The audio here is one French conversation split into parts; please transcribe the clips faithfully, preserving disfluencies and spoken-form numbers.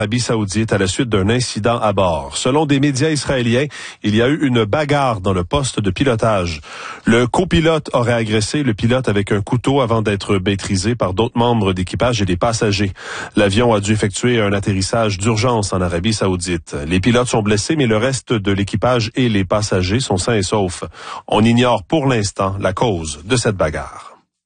Arabie Saoudite à la suite d'un incident à bord. Selon des médias israéliens, il y a eu une bagarre dans le poste de pilotage. Le copilote aurait agressé le pilote avec un couteau avant d'être maîtrisé par d'autres membres d'équipage et des passagers. L'avion a dû effectuer un atterrissage d'urgence en Arabie Saoudite. Les pilotes sont blessés, mais le reste de l'équipage et les passagers sont sains et saufs. On ignore pour l'instant la cause de cette bagarre.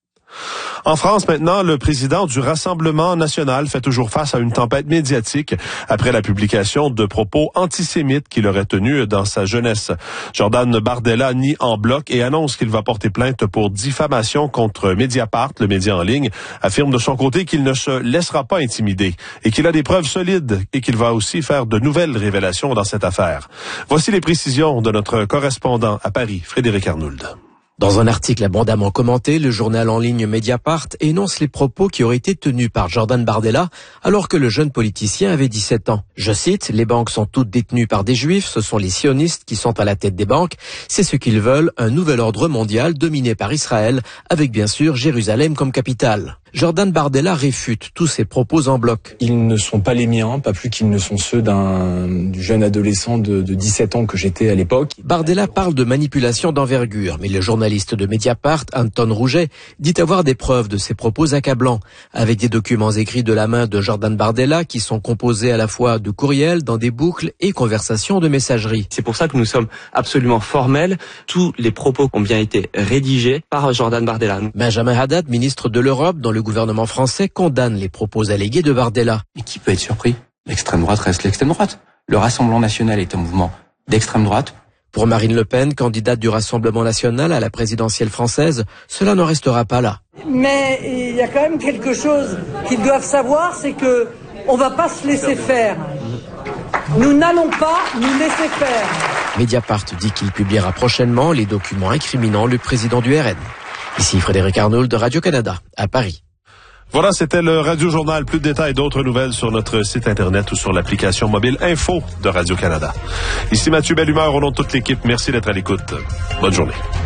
En France, maintenant, le président du Rassemblement national fait toujours face à une tempête médiatique après la publication de propos antisémites qu'il aurait tenus dans sa jeunesse. Jordan Bardella nie en bloc et annonce qu'il va porter plainte pour diffamation contre Mediapart, le média en ligne, affirme de son côté qu'il ne se laissera pas intimider et qu'il a des preuves solides et qu'il va aussi faire de nouvelles révélations dans cette affaire. Voici les précisions de notre correspondant à Paris, Frédéric Arnould. Dans un article abondamment commenté, le journal en ligne Mediapart énonce les propos qui auraient été tenus par Jordan Bardella alors que le jeune politicien avait dix-sept ans. Je cite, « Les banques sont toutes détenues par des juifs, ce sont les sionistes qui sont à la tête des banques, c'est ce qu'ils veulent, un nouvel ordre mondial dominé par Israël, avec bien sûr Jérusalem comme capitale. » Jordan Bardella réfute tous ces propos en bloc. Ils ne sont pas les miens, pas plus qu'ils ne sont ceux d'un du jeune adolescent de, de dix-sept ans que j'étais à l'époque. Bardella parle de manipulation d'envergure, mais le journaliste de Mediapart, Anton Rouget, dit avoir des preuves de ces propos accablants, avec des documents écrits de la main de Jordan Bardella qui sont composés à la fois de courriels, dans des boucles et conversations de messagerie. C'est pour ça que nous sommes absolument formels. Tous les propos ont bien été rédigés par Jordan Bardella. Benjamin Haddad, ministre de l'Europe dans le gouvernement français, condamne les propos allégués de Bardella. Et qui peut être surpris? L'extrême droite reste l'extrême droite. Le Rassemblement national est un mouvement d'extrême droite. Pour Marine Le Pen, candidate du Rassemblement national à la présidentielle française, cela n'en restera pas là. Mais il y a quand même quelque chose qu'ils doivent savoir, c'est que on va pas se laisser faire. Nous n'allons pas nous laisser faire. Mediapart dit qu'il publiera prochainement les documents incriminant le président du R N. Ici Frédéric Arnould de Radio-Canada, à Paris. Voilà, c'était le Radio Journal. Plus de détails et d'autres nouvelles sur notre site Internet ou sur l'application mobile Info de Radio-Canada. Ici Mathieu Bellumeur, au nom de toute l'équipe. Merci d'être à l'écoute. Bonne journée.